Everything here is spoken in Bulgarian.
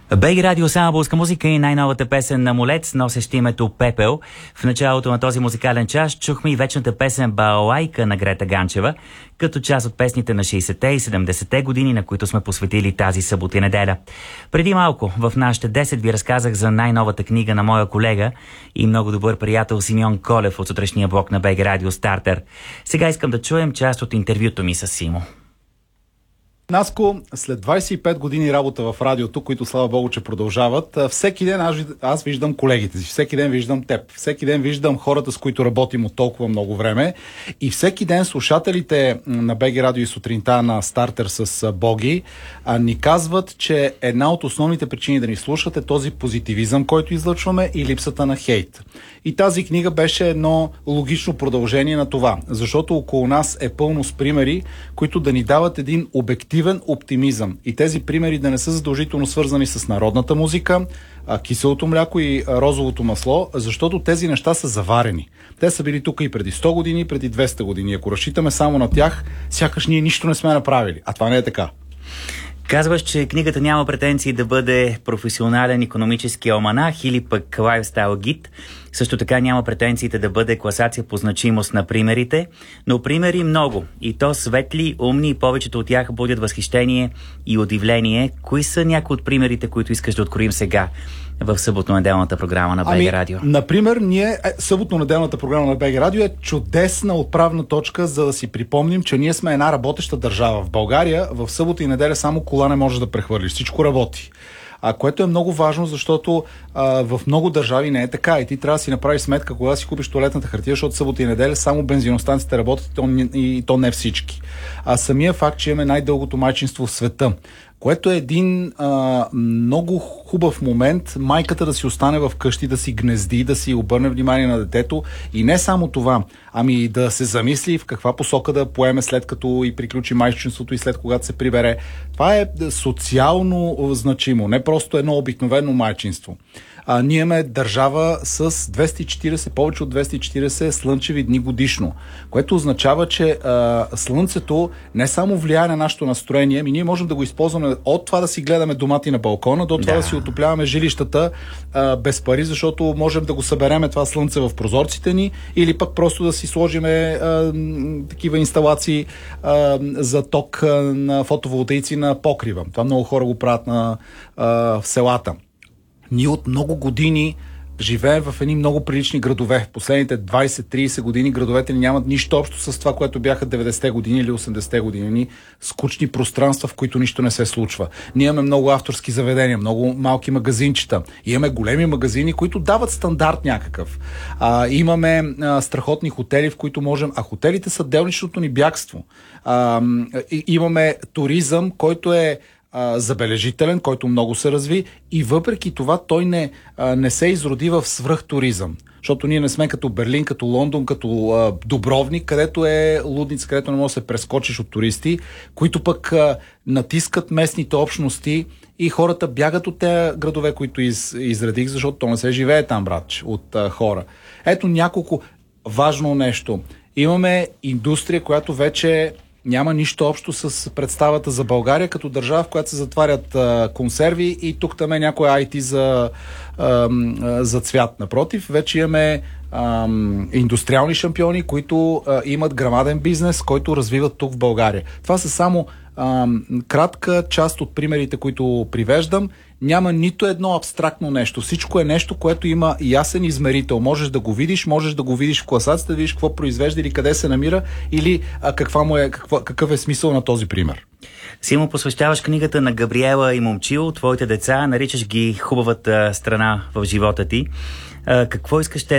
БГ Радио Самоборска музика и най-новата песен на Молец, носещ името Пепел. В началото на този музикален час чухме и вечната песен Балалайка на Грета Ганчева, като част от песните на 60-те и 70-те години, на които сме посветили тази събота и неделя. Преди малко в нашите 10 ви разказах за най-новата книга на моя колега и много добър приятел Симеон Колев от сутрешния блок на БГ Радио Стартер. Сега искам да чуем част от интервюто ми с Симо. Наско, след 25 години работа в радиото, които слава Богу, че продължават, всеки ден аз виждам колегите си, всеки ден виждам теб, всеки ден виждам хората, с които работим от толкова много време и всеки ден слушателите на БГ Радио и сутринта на Стартер с Боги ни казват, че една от основните причини да ни слушат е този позитивизъм, който излъчваме и липсата на хейт. И тази книга беше едно логично продължение на това, защото около нас е пълно с примери, които да ни дават един обективен оптимизъм. И тези примери да не са задължително свързани с народната музика, киселото мляко и розовото масло, защото тези неща са заварени. Те са били тук и преди 100 години, и преди 200 години. Ако разчитаме само на тях, сякаш ние нищо не сме направили. А това не е така. Казваш, че книгата няма претенции да бъде професионален икономически алманах или пък лайфстайл гид. Също така няма претенциите да бъде класация по значимост на примерите, но примери много. И то светли, умни и повечето от тях будят възхищение и удивление. Кои са някои от примерите, които искаш да откроим сега в съботно-неделната програма на БГ Радио? Например, съботно-неделната програма на БГ Радио е чудесна отправна точка, за да си припомним, че ние сме една работеща държава. В България в събота и неделя само кола не можеш да прехвърлиш. Всичко работи. Което е много важно, защото в много държави не е така. И ти трябва да си направиш сметка, кога си купиш тоалетната хартия, защото събота и неделя само бензиностанциите работят и то не всички. Самия факт, че имаме най-дългото майчинство в света, което е един много хубав момент майката да си остане в къщи, да си гнезди, да си обърне внимание на детето и не само това, ами да се замисли в каква посока да поеме след като и приключи майчинството и след когато се прибере. Това е социално значимо, не просто едно обикновено майчинство. Ние имаме държава с 240, повече от 240 слънчеви дни годишно, което означава, че слънцето не само влияе на нашето настроение, ние можем да го използваме от това да си гледаме домати на балкона, до това да си отопляваме жилищата без пари, защото можем да го събереме това слънце в прозорците ни, или пък просто да си сложиме такива инсталации за ток на фотоволтаици на покрива. Това много хора го правят в селата. Ние от много години живеем в едни много прилични градове. В последните 20-30 години градовете ни нямат нищо общо с това, което бяха 90-те години или 80-те години. Скучни пространства, в които нищо не се случва. Ние имаме много авторски заведения, много малки магазинчета. Имаме големи магазини, които дават стандарт някакъв. Имаме страхотни хотели, в които можем... А хотелите са делничното ни бягство. Имаме туризъм, който е забележителен, който много се разви и въпреки това той не се изроди в свръхтуризъм. Защото ние не сме като Берлин, като Лондон, като Дубровник, където е лудница, където не може да се прескочиш от туристи, които пък натискат местните общности и хората бягат от тези градове, които изредих, защото то не се живее там, братче, от хора. Ето няколко важно нещо. Имаме индустрия, която вече няма нищо общо с представата за България като държава, в която се затварят консерви и тук там е някой IT за цвят. Напротив, вече имаме индустриални шампиони, които имат грамаден бизнес, който развиват тук в България. Това са само кратка част от примерите, които привеждам. Няма нито едно абстрактно нещо. Всичко е нещо, което има ясен измерител. Можеш да го видиш в класацията, да видиш какво произвежда или къде се намира, или какъв е смисъл на този пример. Симо, посвещаваш книгата на Габриела и Момчил, твоите деца, наричаш ги хубавата страна в живота ти. Какво искаш те